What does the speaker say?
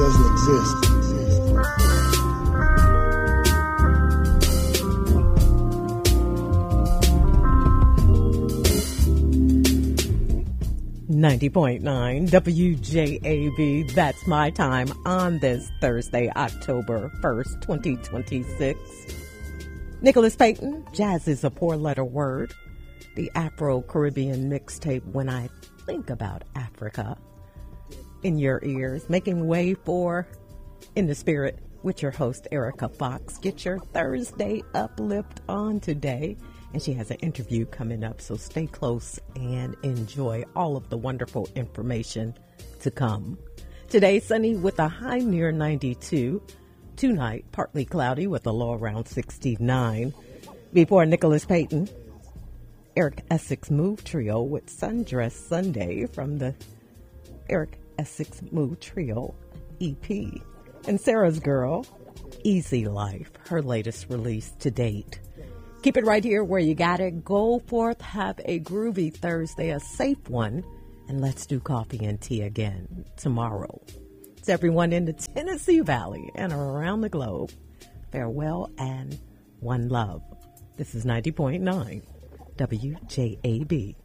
doesn't exist. 90.9 WJAB. That's my time on this Thursday, October 1st, 2026. Nicholas Payton, Jazz is a Four-Letter Word. The Afro-Caribbean mixtape, When I Think About Africa. In your ears, making way for In the Spirit with your host, Erica Fox. Get your Thursday uplift on today. And she has an interview coming up, so stay close and enjoy all of the wonderful information to come. Today, sunny with a high near 92. Tonight, partly cloudy with a low around 69. Before Nicholas Payton, Eric Essex Move Trio with Sundress Sunday from the Eric Essex Move Trio EP. And Sarah's Girl, Easy Life, her latest release to date. Keep it right here where you got it. Go forth, have a groovy Thursday, a safe one, and let's do coffee and tea again tomorrow. To everyone in the Tennessee Valley and around the globe, farewell and one love. This is 90.9 WJAB.